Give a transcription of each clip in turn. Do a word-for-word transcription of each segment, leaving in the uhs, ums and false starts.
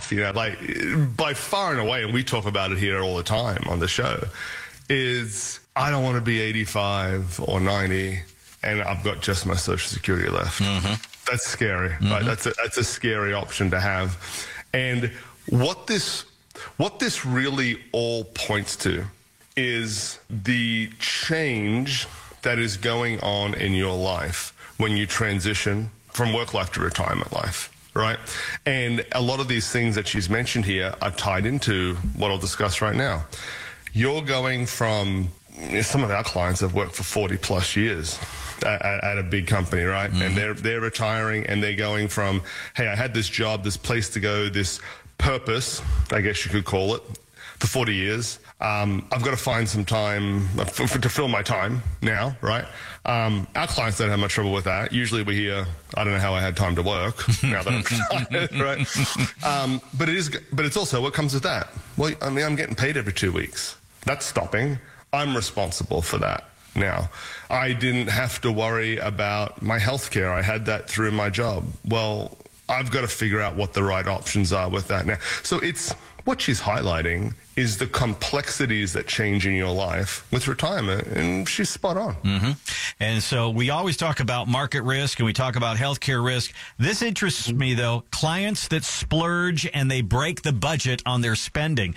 laugh, you know, like by far and away, and we talk about it here all the time on the show, is I don't want to be eighty-five or ninety and I've got just my Social Security left. Mm-hmm. That's scary, mm-hmm. right? That's a, that's a scary option to have. And what this, what this really all points to is the change that is going on in your life when you transition from work life to retirement life, right? And a lot of these things that she's mentioned here are tied into what I'll discuss right now. You're going from, some of our clients have worked for forty plus years at, at a big company, right? Mm-hmm. And they're, they're retiring and they're going from, hey, I had this job, this place to go, this purpose, I guess you could call it, for forty years. Um, I've got to find some time for, for, to fill my time now, right? Um, our clients don't have much trouble with that. Usually we hear, I don't know how I had time to work now that I'm retired, right? Um, but it is, but it's also what comes with that. Well, I mean, I'm getting paid every two weeks. That's stopping. I'm responsible for that now. I didn't have to worry about my health care. I had that through my job. Well, I've got to figure out what the right options are with that now. So it's, what she's highlighting is the complexities that change in your life with retirement, and she's spot on. Mm-hmm. And so we always talk about market risk and we talk about healthcare risk. This interests me, though, clients that splurge and they break the budget on their spending.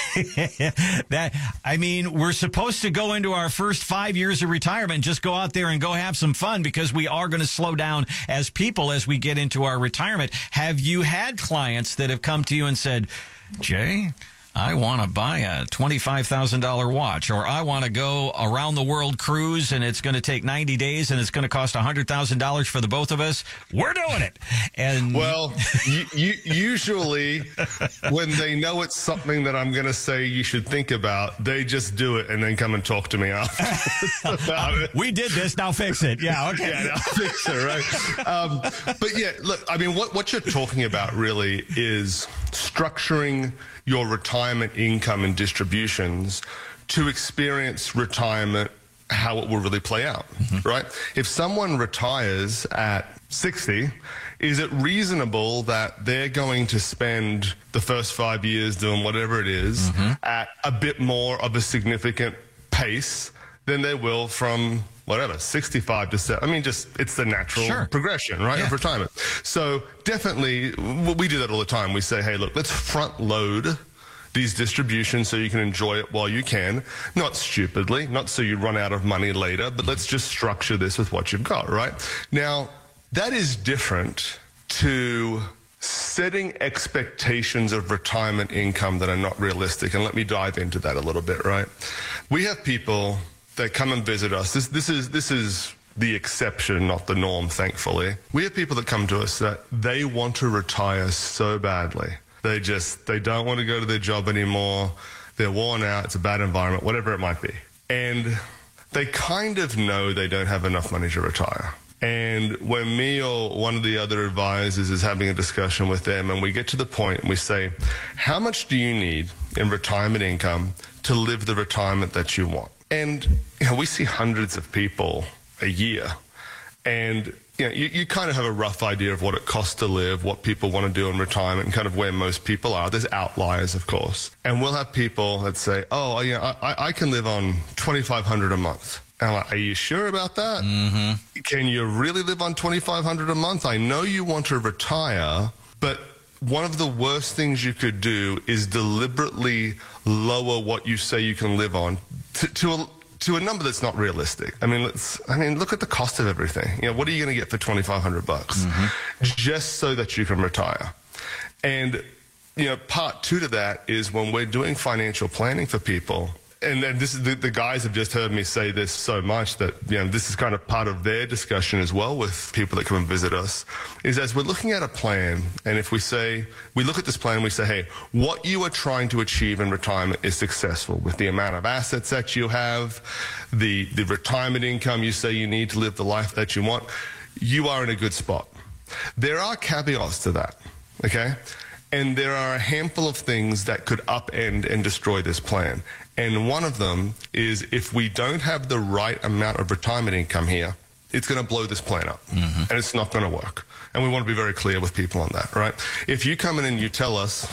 That, I mean, we're supposed to go into our first five years of retirement and just go out there and go have some fun because we are going to slow down as people as we get into our retirement. Have you had clients that have come to you and said, Jay, I want to buy a twenty-five thousand dollars watch, or I want to go around the world cruise and it's going to take ninety days and it's going to cost one hundred thousand dollars for the both of us. We're doing it. And well, you, you, usually when they know it's something that I'm going to say you should think about, they just do it and then come and talk to me after. uh, we did this. Now fix it. Yeah. Okay. Yeah, now fix it. Right. Um, but yeah, look, I mean, what, what you're talking about really is structuring your retirement income and distributions to experience retirement, how it will really play out, mm-hmm. right? If someone retires at sixty, is it reasonable that they're going to spend the first five years doing whatever it is mm-hmm. at a bit more of a significant pace than they will from whatever, sixty-five to seven. I mean, just, it's the natural sure. progression, right, yeah. of retirement. So definitely, we do that all the time. We say, hey, look, let's front load these distributions so you can enjoy it while you can. Not stupidly, not so you run out of money later, but let's just structure this with what you've got, right? Now, that is different to setting expectations of retirement income that are not realistic. And let me dive into that a little bit, right? We have people that come and visit us. This, this is, this is the exception, not the norm, thankfully. We have people that come to us that they want to retire so badly. They just, they don't want to go to their job anymore. They're worn out. It's a bad environment, whatever it might be. And they kind of know they don't have enough money to retire. And when me or one of the other advisors is having a discussion with them and we get to the point and we say, how much do you need in retirement income to live the retirement that you want? And you know, we see hundreds of people a year, and you know, you, you kind of have a rough idea of what it costs to live, what people want to do in retirement, and kind of where most people are. There's outliers, of course. And we'll have people that say, oh, yeah, I, I can live on twenty-five hundred dollars a month. And I'm like, are you sure about that? Mm-hmm. Can you really live on twenty-five hundred dollars a month? I know you want to retire, but one of the worst things you could do is deliberately lower what you say you can live on to, to a to a number that's not realistic. I mean, let's, I mean, look at the cost of everything. You know, what are you going to get for twenty-five hundred bucks mm-hmm. just so that you can retire? And, you know, part two to that is when we're doing financial planning for people, and then this is the, the guys have just heard me say this so much that, you know, this is kind of part of their discussion as well with people that come and visit us, is as we're looking at a plan, and if we say, we look at this plan and we say, hey, what you are trying to achieve in retirement is successful with the amount of assets that you have, the, the retirement income you say you need to live the life that you want, you are in a good spot. There are caveats to that, okay? And there are a handful of things that could upend and destroy this plan. And one of them is if we don't have the right amount of retirement income here, it's going to blow this plan up. Mm-hmm. And it's not going to work. And we want to be very clear with people on that, right? If you come in and you tell us,